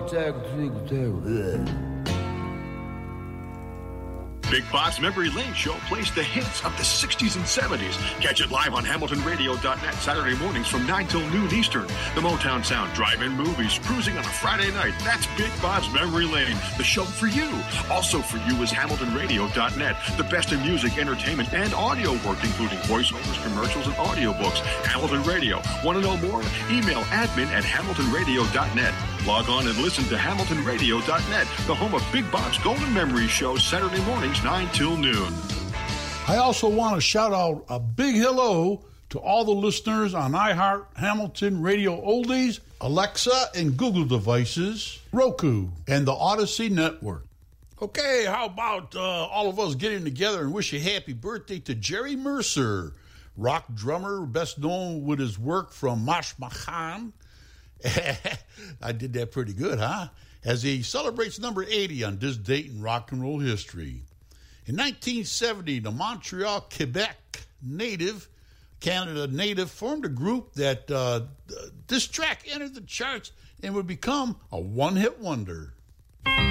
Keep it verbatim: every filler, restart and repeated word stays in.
Big Bob's Memory Lane Show plays the hits of the sixties and seventies. Catch it live on Hamilton Radio dot net Saturday mornings from nine till noon Eastern. The Motown Sound drive-in movies cruising on a Friday night. That's Big Bob's Memory Lane, the show for you. Also for you is Hamilton Radio dot net, the best in music, entertainment, and audio work, including voiceovers, commercials, and audiobooks. Hamilton Radio. Want to know more? Email admin at Hamilton Radio dot net. Log on and listen to Hamilton Radio dot net, the home of Big Bob's Golden Memory Show, Saturday mornings, nine till noon. I also want to shout out a big hello to all the listeners on iHeart, Hamilton Radio Oldies, Alexa and Google devices, Roku, and the Odyssey Network. Okay, how about uh, all of us getting together and wish a happy birthday to Jerry Mercer, rock drummer, best known with his work from Mosh Machan. I did that pretty good, huh? As he celebrates number eighty on this date in rock and roll history. In nineteen seventy, the Montreal, Quebec native, Canada native, formed a group that uh, this track entered the charts and would become a one-hit wonder.